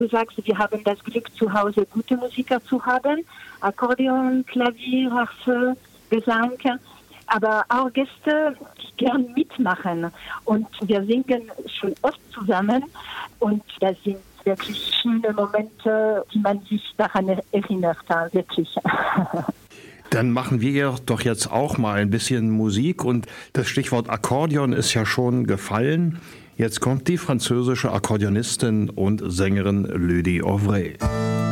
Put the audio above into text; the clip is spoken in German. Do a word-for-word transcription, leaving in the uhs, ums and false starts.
Du sagst, wir haben das Glück, zu Hause gute Musiker zu haben. Akkordeon, Klavier, Harfe, Gesang. Aber auch Gäste, die gern mitmachen. Und wir singen schon oft zusammen. Und das sind wirklich schöne Momente, die man sich daran erinnert, wirklich. Dann machen wir doch jetzt auch mal ein bisschen Musik. Und das Stichwort Akkordeon ist ja schon gefallen. Jetzt kommt die französische Akkordeonistin und Sängerin Lydie Auvray.